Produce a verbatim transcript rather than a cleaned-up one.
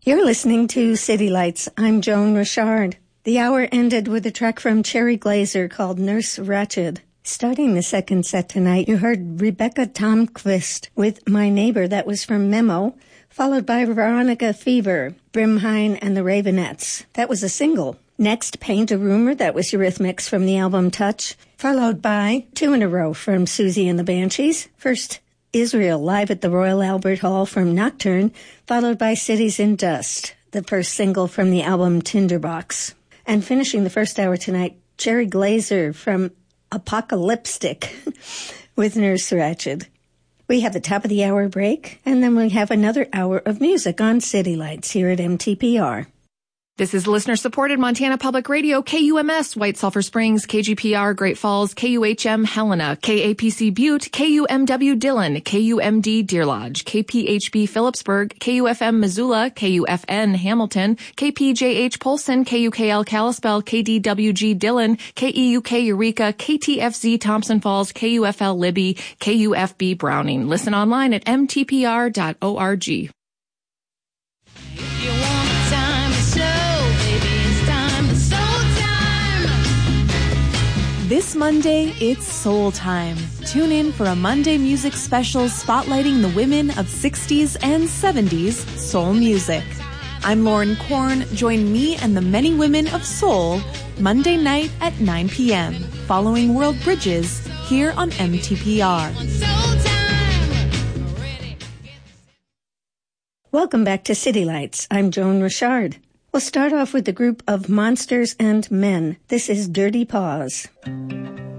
You're listening to City Lights. I'm Joan Richard. The hour ended with a track from Cherry Glazerr called Nurse Ratched. Starting the second set tonight, you heard Rebecca Tomquist with My Neighbor. That was from Memo, followed by Veronica Fever, Brimhine and the Ravenettes. That was a single. Next, Paint a Rumor. That was Eurythmics from the album Touch, followed by two in a row from Susie and the Banshees. First, Israel live at the Royal Albert Hall from Nocturne, followed by Cities in Dust, the first single from the album Tinderbox. And finishing the first hour tonight, Cherry Glazerr from Apocalyptic with Nurse Ratched. We have the top of the hour break, and then we have another hour of music on City Lights here at M T P R. This is listener-supported Montana Public Radio, K U M S, White Sulphur Springs, K G P R, Great Falls, K U H M, Helena, K A P C Butte, K U M W Dillon, K U M D Deer Lodge, K P H B Phillipsburg, K U F M Missoula, K U F N Hamilton, K P J H Polson, K U K L Kalispell, K D W G Dillon, K E U K Eureka, K T F Z Thompson Falls, K U F L Libby, K U F B Browning. Listen online at m t p r dot org. If you want time to show, baby, it's time to soul time. This Monday, it's Soul Time. Tune in for a Monday music special spotlighting the women of sixties and seventies soul music. I'm Lauren Korn. Join me and the many women of soul Monday night at nine p.m. following World Bridges here on M T P R. Welcome back to City Lights. I'm Joan Richard. We'll start off with the group of Monsters and Men. This is Dirty Paws.